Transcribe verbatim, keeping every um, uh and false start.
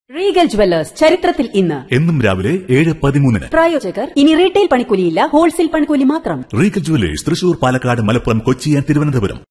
Regal jewellers ചരിത്രത്തിൽ ഇന്ന് എന്നും രാവിലെ ഏഴ് പതിമൂന്നിന്. പ്രായോജകർ ഇനി റീറ്റെയിൽ പണിക്കൂലിയില്ല, ഹോൾസെയിൽ പണിക്കൂലി മാത്രം. Regal jewellers Thrissur, Palakkad, Malappuram, Kochi, Thiruvananthapuram.